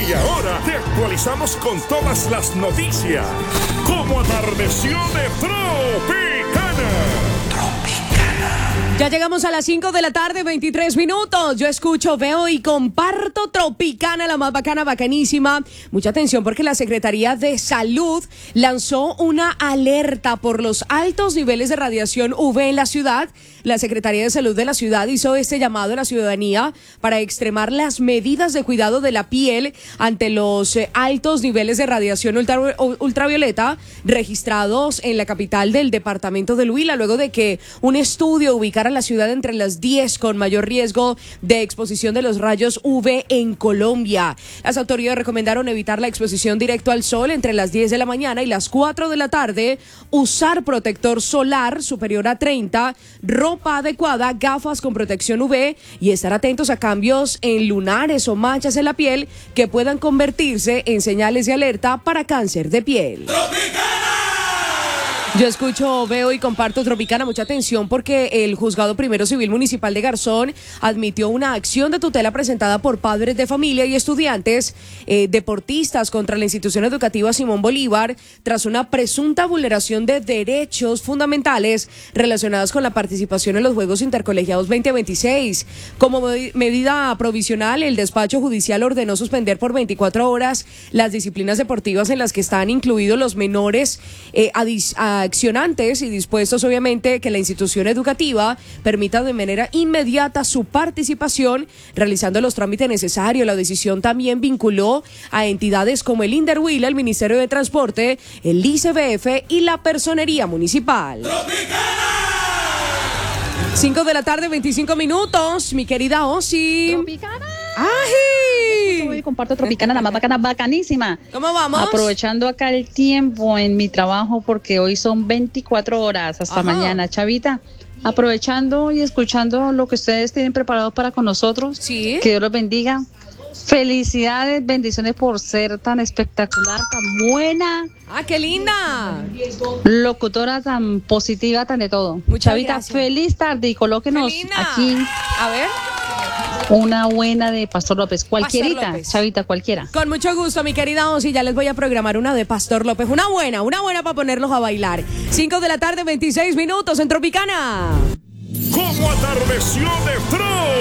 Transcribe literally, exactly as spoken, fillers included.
Y ahora te actualizamos con todas las noticias. Como atardeció de Tropicana. Ya llegamos a las cinco de la tarde, veintitrés minutos. Yo escucho, veo y comparto Tropicana, la más bacana, bacanísima. Mucha atención porque la Secretaría de Salud lanzó una alerta por los altos niveles de radiación U V en la ciudad. La Secretaría de Salud de la ciudad hizo este llamado a la ciudadanía para extremar las medidas de cuidado de la piel ante los eh, altos niveles de radiación ultra, ultravioleta registrados en la capital del departamento del Huila, luego de que un estudio ubicara la ciudad entre las diez con mayor riesgo de exposición de los rayos U V en Colombia. Las autoridades recomendaron evitar la exposición directo al sol entre las diez de la mañana y las cuatro de la tarde, usar protector solar superior a treinta, ropa adecuada, gafas con protección U V y estar atentos a cambios en lunares o manchas en la piel que puedan convertirse en señales de alerta para cáncer de piel. Yo escucho, veo y comparto Tropicana. Mucha atención porque el Juzgado Primero Civil Municipal de Garzón admitió una acción de tutela presentada por padres de familia y estudiantes eh, deportistas contra la institución educativa Simón Bolívar tras una presunta vulneración de derechos fundamentales relacionados con la participación en los Juegos Intercolegiados veinte veintiséis. Como medida provisional, el despacho judicial ordenó suspender por veinticuatro horas las disciplinas deportivas en las que están incluidos los menores eh, adicionales a accionantes y dispuestos obviamente que la institución educativa permita de manera inmediata su participación realizando los trámites necesarios. La decisión también vinculó a entidades como el Inderhuila, el Ministerio de Transporte, el I C B F y la Personería Municipal. cinco de la tarde, veinticinco minutos, mi querida Osi. Tropicana. ¡Ay! Hoy comparto Tropicana, la más bacana, bacanísima. ¿Cómo vamos? Aprovechando acá el tiempo en mi trabajo porque hoy son veinticuatro horas hasta Ajá. mañana, Chavita. Aprovechando y escuchando lo que ustedes tienen preparado para con nosotros. Sí. Que Dios los bendiga. Felicidades, bendiciones por ser tan espectacular, tan buena, ¡Ah, qué linda! locutora, tan positiva, tan de todo. Muchas Chavita, gracias. feliz tarde y colóquenos ¡Qué linda! aquí A ver. una buena de Pastor López. Cualquierita, López. Chavita, cualquiera. Con mucho gusto, mi querida Osi, ya les voy a programar una de Pastor López. Una buena, una buena para ponerlos a bailar. cinco de la tarde, veintiséis minutos en Tropicana. Como atardeció de Tro.